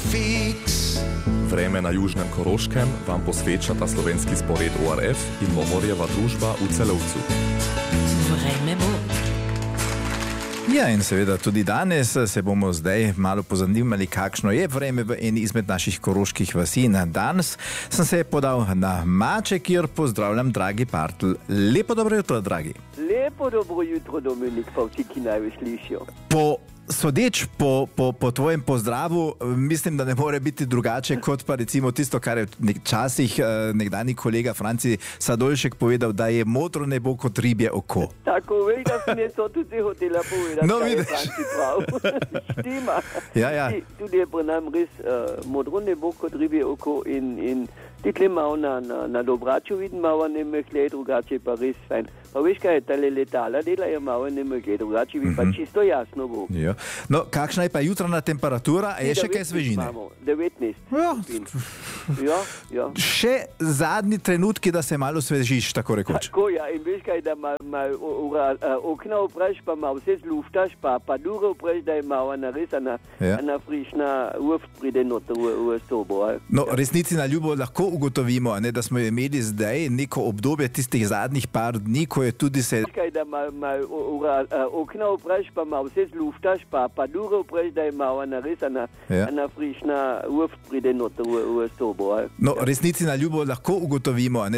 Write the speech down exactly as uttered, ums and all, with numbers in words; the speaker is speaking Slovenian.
fix. Vreme na južnem Koroškem vam posvečata slovenski spored O R F in Mohorjeva družba v Celovcu. Vreme bo. Ja, in seveda tudi danes se bomo zdaj malo pozanimali, kakšno je vreme v eni izmed naših koroških vasi. Danes sem se podal na Mače, kjer pozdravljam dragi Partl. Lepo dobro jutro, dragi. Lepo dobro jutro, Dominik, pa vsi, ki naj slišijo. Po Sodeč po, po, po tvojem pozdravu, mislim, da ne more biti drugače kot pa recimo tisto, kar je včasih nekdani kolega Franci Sadolšek povedal, da je modro nebo kot ribje oko. Tako, veš, da sem to tudi hotela povedati, no, kaj je Franci prav. Štima. Ja, ja. Tudi je pri nam res uh, modro nebo kot ribje oko in, in title malo na, na, na Dobraču vidim, malo ne mehle, drugače pa res fajn. Pa veš, kaj je tale letala, dela je malo ne mehle, drugače bi pa čisto jasno bo. Ja. No, kakšna je pa jutranja temperatura? A je še kaj svežine? devetnajst. Ja. Ja, ja. Še zadnji trenutki, da se malo svežiš, tako rekoč. Tako, ja, in veš kaj, da mal, mal okna opraš, pa malo vse zluftaš, pa, pa duro opraš, da je malo naresana, ja. Na frišna uf pride noter v, v sobo. No, resnici na ljubo lahko ugotovimo, ne, da smo imeli zdaj neko obdobje tistih zadnjih par dni, ko je tudi se... Veš kaj, da mal, mal okna opraš, pa malo vse zluftaš, pa, pa duro opraš, da je malo naresana, ja. Na frišna uf pride noter v, v sobo. No, resnici na ljubo lahko ugotovimo, ne,